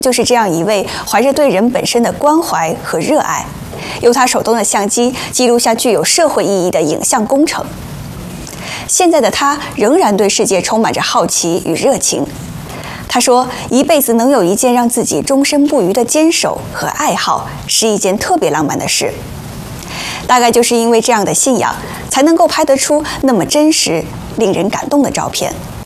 就是这样一位怀着对人本身的关怀和热爱，用他手中的相机记录下具有社会意义的影像工程。现在的他仍然对世界充满着好奇与热情。他说，一辈子能有一件让自己终身不渝的坚守和爱好，是一件特别浪漫的事。大概就是因为这样的信仰，才能够拍得出那么真实、令人感动的照片。